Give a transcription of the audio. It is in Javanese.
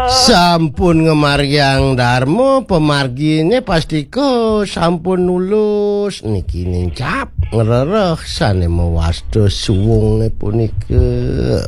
Sampun ngemaryang Darmo pemargine pastiko sampun nulus niki nincap ngerereh sane mewasta suwunge punika.